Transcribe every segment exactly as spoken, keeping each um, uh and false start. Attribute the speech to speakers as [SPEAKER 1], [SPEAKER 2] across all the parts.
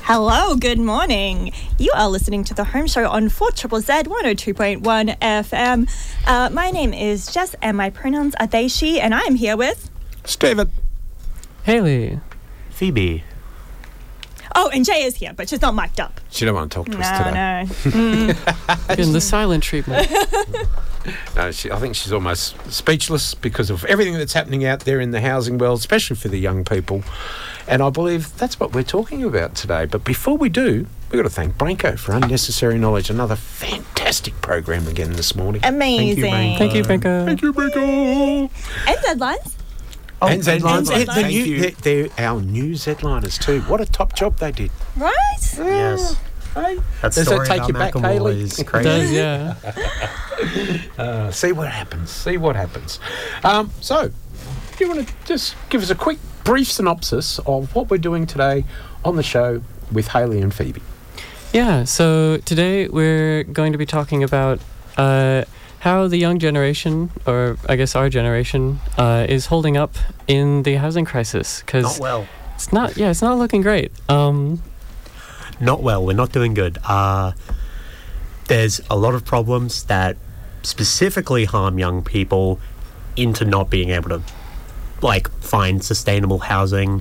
[SPEAKER 1] Hello, good morning. You are listening to The Home Show on four Z Z Z one oh two point one F M. Uh, my name is Jess and my pronouns are they, she, and I am here with...
[SPEAKER 2] Steven.
[SPEAKER 3] Haley.
[SPEAKER 4] Phoebe.
[SPEAKER 1] Oh, and Jay is here, but she's not mic'd up.
[SPEAKER 2] She don't want to talk to
[SPEAKER 1] no,
[SPEAKER 2] us today.
[SPEAKER 1] No, mm.
[SPEAKER 3] Getting the silent treatment.
[SPEAKER 2] No, she, I think she's almost speechless because of everything that's happening out there in the housing world, especially for the young people. And I believe that's what we're talking about today. But before we do, we've got to thank Branko for Unnecessary Knowledge. Another fantastic program again this morning.
[SPEAKER 1] Amazing.
[SPEAKER 3] Thank you, Branko.
[SPEAKER 2] Thank you, Branko.
[SPEAKER 1] And deadlines.
[SPEAKER 2] Oh, and Zedlines.
[SPEAKER 1] and
[SPEAKER 2] They're,
[SPEAKER 1] Zedlines.
[SPEAKER 2] new, they're, they're our new Zedliners too. What a top job they did.
[SPEAKER 1] Right?
[SPEAKER 4] Yes.
[SPEAKER 2] Hey.
[SPEAKER 4] That
[SPEAKER 2] Does
[SPEAKER 4] story
[SPEAKER 2] that take
[SPEAKER 4] about
[SPEAKER 2] you back,
[SPEAKER 4] Macklemore
[SPEAKER 2] Haley?
[SPEAKER 4] is
[SPEAKER 3] It
[SPEAKER 4] crazy.
[SPEAKER 3] does, yeah.
[SPEAKER 2] Uh, see what happens. See what happens. Um, so, do you want to just give us a quick, brief synopsis of what we're doing today on the show with Haley and Phoebe?
[SPEAKER 3] Yeah, so today we're going to be talking about uh, how the young generation, or I guess our generation, uh, is holding up in the housing crisis.
[SPEAKER 4] Not
[SPEAKER 3] Because
[SPEAKER 4] well.
[SPEAKER 3] it's not, yeah, it's not looking great. Um,
[SPEAKER 4] Not well. We're not doing good. Uh, there's a lot of problems that specifically harm young people into not being able to, like, find sustainable housing.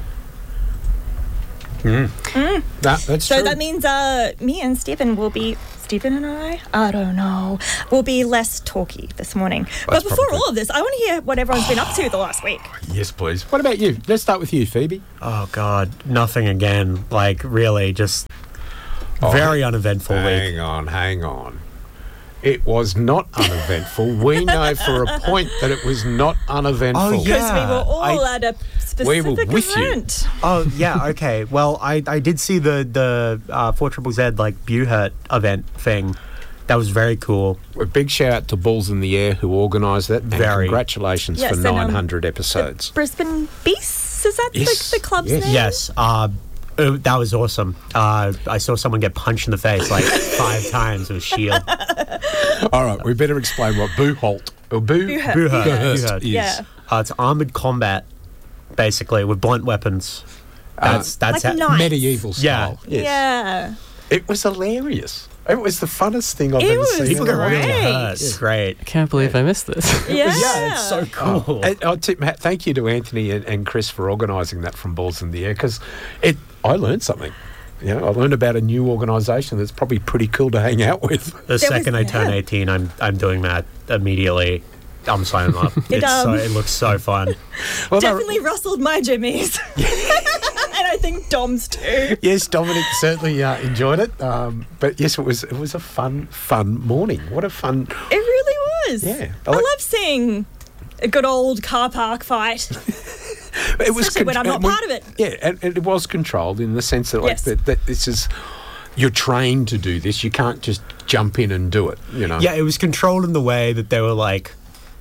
[SPEAKER 2] That, that's
[SPEAKER 1] So
[SPEAKER 2] true.
[SPEAKER 1] that means uh, me and Stephen will be... Stephen and I? I don't know. Will be less talky this morning. but
[SPEAKER 2] That's
[SPEAKER 1] before
[SPEAKER 2] probably
[SPEAKER 1] all of this, I want to hear what everyone's been up to the last week.
[SPEAKER 2] Yes, please. What about you? Let's start with you, Phoebe.
[SPEAKER 4] Oh, God. Nothing again. Like, really, just
[SPEAKER 2] Oh,
[SPEAKER 4] very uneventful week.
[SPEAKER 2] Hang on, hang on. It was not uneventful. We know for a point that it was not uneventful.
[SPEAKER 4] Oh,
[SPEAKER 1] Because
[SPEAKER 4] yeah.
[SPEAKER 1] we were all
[SPEAKER 4] I-
[SPEAKER 1] at a specific
[SPEAKER 2] We were with you.
[SPEAKER 1] event.
[SPEAKER 4] Oh, yeah, okay. Well, I, I did see the, the uh, four Z Z Z, like, Buhurt event thing. That was very cool.
[SPEAKER 2] A big shout out to Balls in the Air who organised that. And
[SPEAKER 4] Very.
[SPEAKER 2] congratulations
[SPEAKER 1] Yes,
[SPEAKER 2] for
[SPEAKER 1] and, um,
[SPEAKER 2] nine hundred episodes.
[SPEAKER 1] Brisbane Beasts, is that
[SPEAKER 2] Yes,
[SPEAKER 1] the, the club's
[SPEAKER 2] yes.
[SPEAKER 1] name?
[SPEAKER 4] Yes, uh, uh, that was awesome. Uh, I saw someone get punched in the face like five times with a shield.
[SPEAKER 2] All right, we better explain what Buholt or Boo
[SPEAKER 1] Buhurt.
[SPEAKER 4] Buhurt.
[SPEAKER 2] Buhurt
[SPEAKER 4] Buhurt.
[SPEAKER 2] is.
[SPEAKER 1] Yeah.
[SPEAKER 4] Uh, it's armored combat, basically, with blunt weapons. That's that's
[SPEAKER 1] Like
[SPEAKER 4] how-
[SPEAKER 1] knives.
[SPEAKER 2] Medieval
[SPEAKER 4] Yeah.
[SPEAKER 2] style. Yes.
[SPEAKER 1] Yeah.
[SPEAKER 2] It was hilarious. It was the funnest thing I've
[SPEAKER 1] It
[SPEAKER 2] ever
[SPEAKER 1] was
[SPEAKER 2] seen.
[SPEAKER 4] people get really
[SPEAKER 1] Great.
[SPEAKER 4] hurt. It's great.
[SPEAKER 3] I can't believe I missed this.
[SPEAKER 1] Yeah.
[SPEAKER 4] Yeah, it's so cool.
[SPEAKER 2] And I tip, Matt, thank you to Anthony and, and Chris for organising that from Balls in the Air because it. I learned something. You know, I learned about a new organisation that's probably pretty cool to hang out with.
[SPEAKER 4] The
[SPEAKER 1] was-
[SPEAKER 4] second I turn
[SPEAKER 1] yeah.
[SPEAKER 4] eighteen, I'm I'm doing that immediately. I'm signing up.
[SPEAKER 1] It,
[SPEAKER 4] it's so,
[SPEAKER 1] um,
[SPEAKER 4] it looks so fun.
[SPEAKER 2] Well, no,
[SPEAKER 1] Definitely rustled my jimmies. And I think Dom's too.
[SPEAKER 2] yes, Dominic certainly uh, enjoyed it. Um, but yes, it was it was a fun, fun morning. What a fun.
[SPEAKER 1] It really was.
[SPEAKER 2] Yeah.
[SPEAKER 1] I love seeing a good old car park fight.
[SPEAKER 2] It was
[SPEAKER 1] Especially when I'm not
[SPEAKER 2] we-
[SPEAKER 1] part of it.
[SPEAKER 2] Yeah, and, and it was controlled in the sense that like
[SPEAKER 1] Yes.
[SPEAKER 2] that, that this is you're trained to do this. You can't just jump in and do it. You know.
[SPEAKER 4] Yeah, it was controlled in the way that they were like,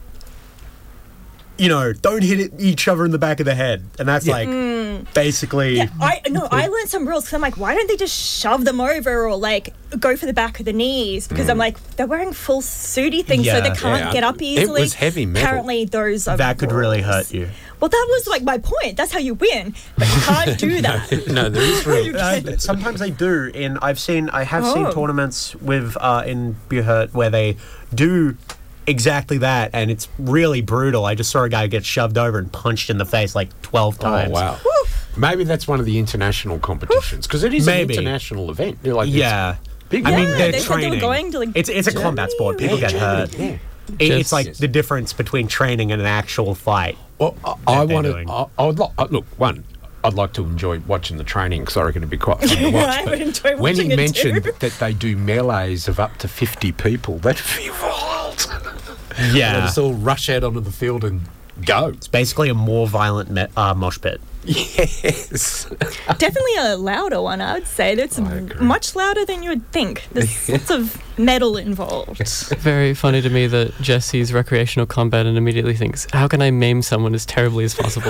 [SPEAKER 4] you know, don't hit it, each other in the back of the head. And that's
[SPEAKER 2] Yeah.
[SPEAKER 4] like basically.
[SPEAKER 1] Yeah, I no, I learned some rules because I'm like, why don't they just shove them over or like go for the back of the knees? Because I'm like, they're wearing full suity things, so
[SPEAKER 4] Yeah.
[SPEAKER 1] they can't
[SPEAKER 2] Yeah.
[SPEAKER 1] get up
[SPEAKER 2] It
[SPEAKER 1] easily.
[SPEAKER 2] was heavy metal.
[SPEAKER 1] Apparently, those are
[SPEAKER 4] that could really
[SPEAKER 1] rules.
[SPEAKER 4] hurt you.
[SPEAKER 1] Well, that was like my point. That's how you win, but you can't do that.
[SPEAKER 2] No, there is real.
[SPEAKER 4] Uh, sometimes they do. In I've seen, I have seen
[SPEAKER 1] Oh.
[SPEAKER 4] tournaments with uh, in Buhurt where they do exactly that, and it's really brutal. I just saw a guy get shoved over and punched in the face like twelve
[SPEAKER 2] Oh
[SPEAKER 4] times.
[SPEAKER 2] wow. Maybe that's one of the international competitions because it is
[SPEAKER 4] Maybe.
[SPEAKER 2] an international event. You're like, it's
[SPEAKER 4] Yeah.
[SPEAKER 2] big.
[SPEAKER 4] I mean,
[SPEAKER 1] Yeah,
[SPEAKER 4] they're
[SPEAKER 1] they said they were
[SPEAKER 4] training.
[SPEAKER 1] going to, like,
[SPEAKER 4] it's it's a combat
[SPEAKER 1] Germany
[SPEAKER 4] sport. People
[SPEAKER 2] Yeah,
[SPEAKER 4] get hurt.
[SPEAKER 2] Germany, yeah.
[SPEAKER 4] It-
[SPEAKER 3] Just-
[SPEAKER 4] it's like
[SPEAKER 2] Yes.
[SPEAKER 4] the difference between training and an actual fight.
[SPEAKER 2] Well, I, I
[SPEAKER 4] they're
[SPEAKER 2] want
[SPEAKER 4] doing.
[SPEAKER 2] to. I, I would lo- uh, look one. I'd like to enjoy watching the training because I reckon it'd be quite fun to watch.
[SPEAKER 1] I
[SPEAKER 2] but
[SPEAKER 1] would enjoy
[SPEAKER 2] when he
[SPEAKER 1] watching it
[SPEAKER 2] mentioned
[SPEAKER 1] too.
[SPEAKER 2] that they do melees of up to fifty people, that'd be wild. Let
[SPEAKER 4] Yeah.
[SPEAKER 2] us all rush out onto the field and go.
[SPEAKER 4] It's basically a more violent me- uh, mosh pit.
[SPEAKER 2] Yes.
[SPEAKER 1] Definitely a louder one, I would say. That's
[SPEAKER 2] I agree.
[SPEAKER 1] much louder than you would think. There's lots of metal involved.
[SPEAKER 3] Very funny to me that Jess sees recreational combat and immediately thinks, how can I maim someone as terribly as possible?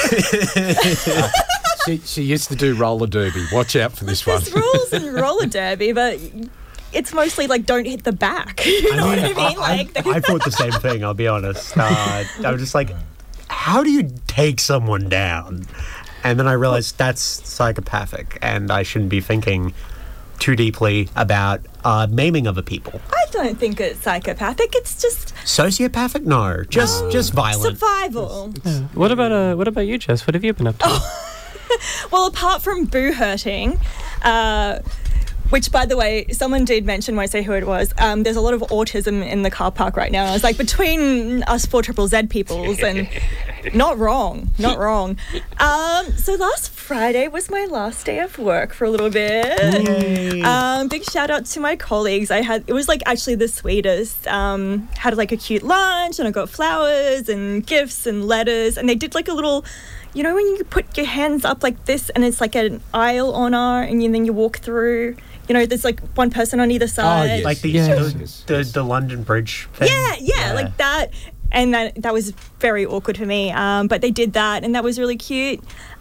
[SPEAKER 2] she, she used to do roller derby. Watch out for this one.
[SPEAKER 1] There's rules in roller derby, but it's mostly like don't hit the back. You know what I mean?
[SPEAKER 4] I,
[SPEAKER 1] Like,
[SPEAKER 4] I thought the same thing, I'll be honest. Uh, I was just like, how do you take someone down? And then I realized that's psychopathic, and I shouldn't be thinking too deeply about uh, maiming other people.
[SPEAKER 1] I don't think it's psychopathic. It's just
[SPEAKER 4] Sociopathic? No, just just violent.
[SPEAKER 1] survival.
[SPEAKER 3] Yeah. What about uh, what about you, Jess? What have you been up to?
[SPEAKER 1] Well, apart from boo hurting, uh, which, by the way, someone did mention, won't say who it was, um, there's a lot of autism in the car park right now. And I was like, between us four triple Z peoples, and not wrong, not wrong. Um, so last Friday was my last day of work for a little bit. Um, big shout out to my colleagues. I had, it was like actually the sweetest. Um, had like a cute lunch, and I got flowers and gifts and letters, and they did like a little... You know when you put your hands up like this and it's like an aisle honor and you, then you walk through, you know, there's like one person on either side.
[SPEAKER 2] yes.
[SPEAKER 4] Like the,
[SPEAKER 3] Yeah.
[SPEAKER 4] the,
[SPEAKER 2] Yes,
[SPEAKER 4] the,
[SPEAKER 2] yes.
[SPEAKER 4] the London Bridge thing.
[SPEAKER 1] Yeah, yeah, like that. And that, that was very awkward for me. Um, but they did that and that was really cute.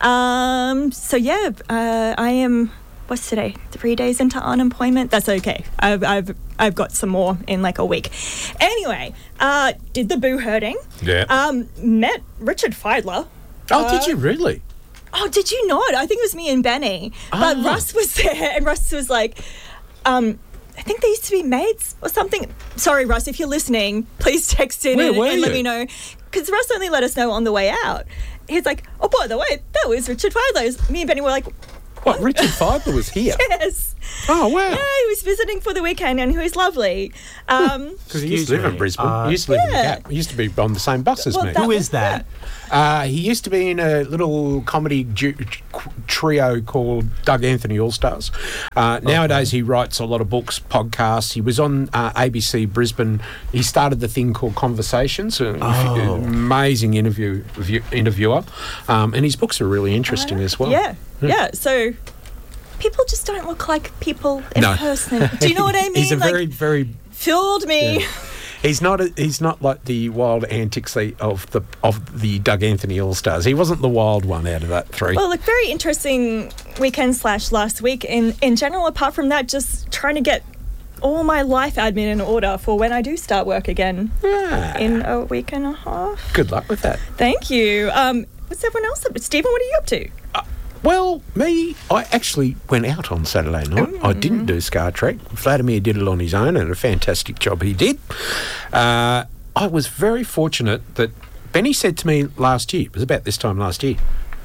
[SPEAKER 1] Um, so, yeah, uh, I am, what's today? Three days into unemployment? That's okay. I've, I've, I've got some more in like a week. Anyway, uh, did the boo hurting.
[SPEAKER 2] Yeah.
[SPEAKER 1] Um, met Richard Feidler.
[SPEAKER 2] oh, did you really?
[SPEAKER 1] Oh, did you not? I think it was me and Benny. But
[SPEAKER 2] Ah.
[SPEAKER 1] Russ was there, and Russ was like, um, I think they used to be mates or something. Sorry, Russ, if you're listening, please text in
[SPEAKER 2] Where
[SPEAKER 1] and,
[SPEAKER 2] were
[SPEAKER 1] and let
[SPEAKER 2] you?
[SPEAKER 1] me know. Because Russ only let us know on the way out. He's like, oh, by the way, that was Richard Feidler. Me and Benny were like,
[SPEAKER 2] What, Richard Feidler was here?
[SPEAKER 1] yes.
[SPEAKER 2] Oh, wow.
[SPEAKER 1] Yeah, he was visiting for the weekend, and he was lovely. Um,
[SPEAKER 2] Because he used to live in
[SPEAKER 4] me.
[SPEAKER 2] Brisbane.
[SPEAKER 4] Uh,
[SPEAKER 2] he used to live in the
[SPEAKER 1] yeah.
[SPEAKER 2] Gap. He used to be on the same bus as
[SPEAKER 1] Well,
[SPEAKER 2] me.
[SPEAKER 1] that-
[SPEAKER 4] Who is that?
[SPEAKER 2] Uh, he used to be in a little comedy ju- trio called Doug Anthony All Stars. Uh, nowadays, he writes a lot of books, podcasts. He was on uh, A B C Brisbane. He started the thing called Conversations, an
[SPEAKER 4] Oh.
[SPEAKER 2] amazing interview view, interviewer. Um, and his books are really interesting as well.
[SPEAKER 1] yeah, yeah. So people just don't look like people in
[SPEAKER 2] No.
[SPEAKER 1] person. Do you know what I mean?
[SPEAKER 2] He's a
[SPEAKER 1] like,
[SPEAKER 2] very, very
[SPEAKER 1] filled me.
[SPEAKER 2] Yeah. He's not. A, he's not like the wild antics of the of the Doug Anthony All Stars. He wasn't the wild one out of that three.
[SPEAKER 1] Well, look, very interesting weekend slash last week. In in general, apart from that, just trying to get all my life admin in order for when I do start work again
[SPEAKER 2] Ah,
[SPEAKER 1] in a week and a half.
[SPEAKER 2] good luck with that.
[SPEAKER 1] Thank you. Um, what's everyone else up to? Stephen, what are you up to?
[SPEAKER 2] Well, me, I actually went out on Saturday night. I didn't do Star Trek. Vladimir did it on his own, and a fantastic job he did. Uh, I was very fortunate that Benny said to me last year, it was about this time last year,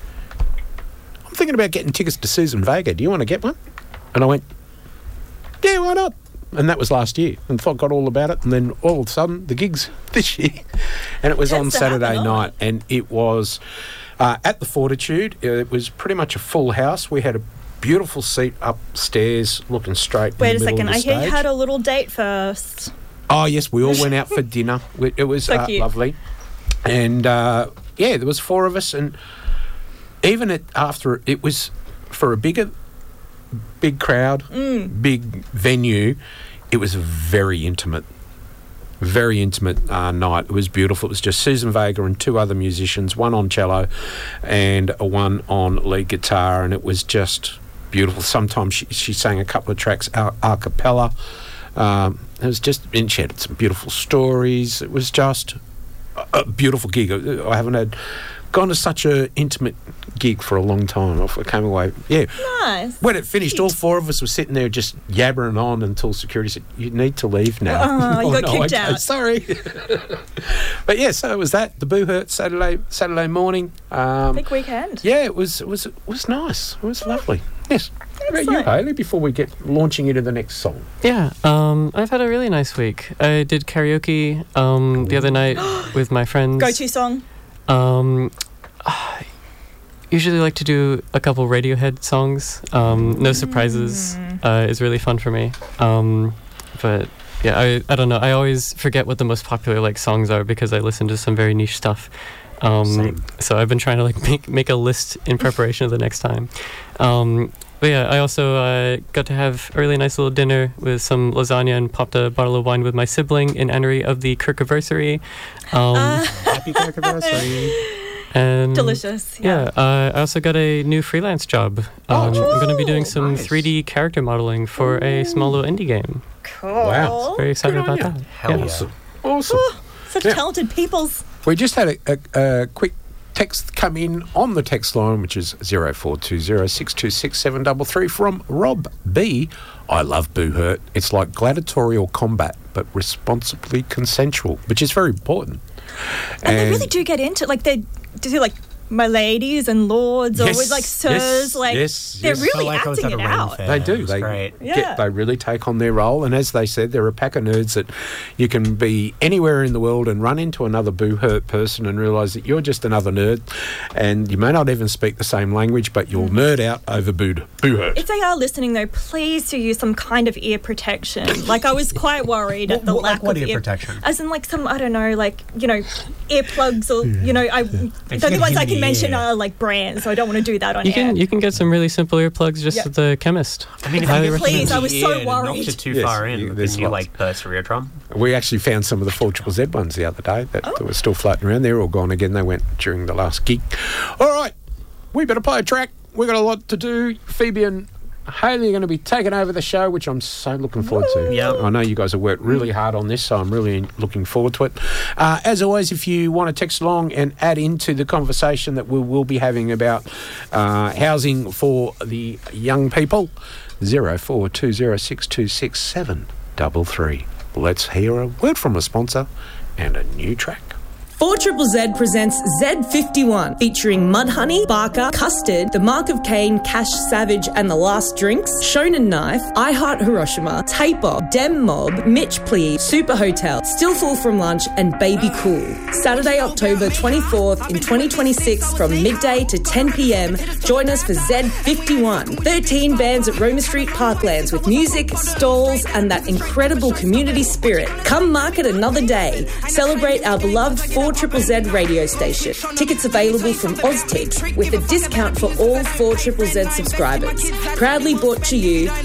[SPEAKER 2] I'm thinking about getting tickets to Susan Vega. Do you want to get one? And I went, yeah, why not? And that was last year. And thought got all about it. And then all of a sudden, the gig's this year. And it was on
[SPEAKER 1] Has to
[SPEAKER 2] Saturday
[SPEAKER 1] happen,
[SPEAKER 2] night. And it was uh, at the Fortitude. It was pretty much a full house. We had a beautiful seat upstairs looking straight
[SPEAKER 1] Wait
[SPEAKER 2] in
[SPEAKER 1] a
[SPEAKER 2] the middle
[SPEAKER 1] second.
[SPEAKER 2] of the
[SPEAKER 1] I hear
[SPEAKER 2] stage.
[SPEAKER 1] you had a little date first.
[SPEAKER 2] Oh, yes, we all went out for dinner. We- It was
[SPEAKER 1] So
[SPEAKER 2] uh,
[SPEAKER 1] cute.
[SPEAKER 2] lovely. And, uh, yeah, there was four of us. And even at, after, it was for a bigger, big crowd,
[SPEAKER 1] Mm.
[SPEAKER 2] big venue, it was very intimate. Very intimate uh, night. It was beautiful. It was just Susan Vega and two other musicians, one on cello and one on lead guitar, and it was just beautiful. Sometimes she, she sang a couple of tracks a, a cappella. Um, it was just, and she had some beautiful stories. It was just a, a beautiful gig. I haven't had gone to such an intimate gig for a long time. I came away, yeah.
[SPEAKER 1] Nice.
[SPEAKER 2] When it finished, all four of us were sitting there just yabbering on until security said, "You need to leave now."
[SPEAKER 1] Oh, you got
[SPEAKER 2] no,
[SPEAKER 1] kicked
[SPEAKER 2] okay,
[SPEAKER 1] out.
[SPEAKER 2] Sorry. But yeah, so it was that. The Boo Hurt Saturday Saturday morning. Um,
[SPEAKER 1] Big weekend.
[SPEAKER 2] yeah, it was it was it was nice. It was lovely. Yes. How about you,
[SPEAKER 1] Excellent.
[SPEAKER 2] Hayley? Before we get launching into the next song.
[SPEAKER 3] Yeah, um, I've had a really nice week. I did karaoke um, the other night with my friends.
[SPEAKER 1] Go-to song.
[SPEAKER 3] Um, I usually like to do a couple Radiohead songs. Um, No Surprises uh, is really fun for me. Um, but yeah, I, I don't know. I always forget what the most popular like songs are because I listen to some very niche stuff. Um,
[SPEAKER 4] Same.
[SPEAKER 3] so I've been trying to like make make a list in preparation of the next time. Um, but yeah, I also uh, got to have a really nice little dinner with some lasagna and popped a bottle of wine with my sibling in honour of the Kirkiversary. Um,
[SPEAKER 1] Uh,
[SPEAKER 4] Happy anniversary.
[SPEAKER 3] and
[SPEAKER 1] delicious.
[SPEAKER 3] Yeah, uh, I also got a new freelance job. Um, I'm going to be doing some
[SPEAKER 2] nice.
[SPEAKER 3] three D character modeling for a small little indie game.
[SPEAKER 1] Cool.
[SPEAKER 2] Wow.
[SPEAKER 3] Very excited
[SPEAKER 2] Good on
[SPEAKER 3] about
[SPEAKER 2] you.
[SPEAKER 3] that.
[SPEAKER 4] Hell yeah.
[SPEAKER 2] Awesome. Awesome.
[SPEAKER 1] Oh, such
[SPEAKER 2] Yeah.
[SPEAKER 1] talented peoples.
[SPEAKER 2] We just had a, a, a quick text come in on the text line, which is zero four two zero six two six seven three three from Rob B. I love Boo Hurt. It's like gladiatorial combat, but responsibly consensual, which is very important.
[SPEAKER 1] And, and they really do get into like they do like my ladies and lords, or
[SPEAKER 2] Yes,
[SPEAKER 1] with like sirs,
[SPEAKER 2] yes,
[SPEAKER 1] like
[SPEAKER 2] yes,
[SPEAKER 1] they're
[SPEAKER 2] yes.
[SPEAKER 1] really
[SPEAKER 4] I like I was
[SPEAKER 1] acting
[SPEAKER 4] at
[SPEAKER 1] it
[SPEAKER 4] a Ren
[SPEAKER 1] out.
[SPEAKER 4] fair.
[SPEAKER 2] They do.
[SPEAKER 4] It was
[SPEAKER 2] They
[SPEAKER 4] great.
[SPEAKER 1] Yeah.
[SPEAKER 2] get, they really take on their role, and as they said, they're a pack of nerds that you can be anywhere in the world and run into another Boo Hurt person and realise that you're just another nerd, and you may not even speak the same language, but you'll nerd out over Boo Boo Hurt.
[SPEAKER 1] If they are listening, though, please do use some kind of ear protection. Like, I was quite worried at the
[SPEAKER 4] What-
[SPEAKER 1] lack
[SPEAKER 4] like what
[SPEAKER 1] of
[SPEAKER 4] ear protection?
[SPEAKER 1] As in, like, some, I don't know, like, you know, earplugs or, you know, I, the
[SPEAKER 4] If
[SPEAKER 1] only
[SPEAKER 4] you
[SPEAKER 1] ones
[SPEAKER 4] get
[SPEAKER 1] I
[SPEAKER 4] in
[SPEAKER 1] can
[SPEAKER 4] the
[SPEAKER 1] mention
[SPEAKER 4] ear.
[SPEAKER 1] are, like, brands, so I don't want to do that on
[SPEAKER 3] You
[SPEAKER 1] air.
[SPEAKER 3] can you can get some really simple earplugs just
[SPEAKER 1] Yeah.
[SPEAKER 3] at the chemist.
[SPEAKER 4] I mean, if
[SPEAKER 3] Highly
[SPEAKER 4] you get
[SPEAKER 1] Please,
[SPEAKER 4] into
[SPEAKER 1] I was
[SPEAKER 4] the
[SPEAKER 1] so
[SPEAKER 4] ear and it knocks
[SPEAKER 1] worried.
[SPEAKER 4] you too
[SPEAKER 2] Yes,
[SPEAKER 4] far
[SPEAKER 2] you-
[SPEAKER 4] in,
[SPEAKER 2] there's
[SPEAKER 4] can you
[SPEAKER 2] lots.
[SPEAKER 4] like burst your eardrum?
[SPEAKER 2] We actually found some of the four triple Z ones the other day that, that were still floating around. They're all gone again. They went during the last gig. All right, we better play a track. We've got a lot to do. Phoebe and Hayley are going to be taking over the show, which I'm so looking forward to.
[SPEAKER 4] Yep.
[SPEAKER 2] I know you guys have worked really hard on this, so I'm really looking forward to it. Uh, as always, if you want to text along and add into the conversation that we will be having about uh, housing for the young people, zero four two zero six two six seven three three. Let's hear a word from a sponsor and a new track.
[SPEAKER 5] four Z Z presents Z fifty-one, featuring Mudhoney, Barker, Custard, The Mark of Cain, Cash Savage and The Last Drinks, Shonen Knife, I Heart Hiroshima, Taper, Dem Mob, Mitch Plea, Super Hotel, Still Full from Lunch and Baby Cool. Saturday, October twenty-fourth in twenty twenty-six from midday to ten p.m. Join us for Z fifty-one. thirteen bands at Roma Street Parklands with music, stalls and that incredible community spirit. Come mark it another day. Celebrate our beloved four Z Z radio station. Tickets available from Oztix with a discount for all four Z Z subscribers. Proudly brought to you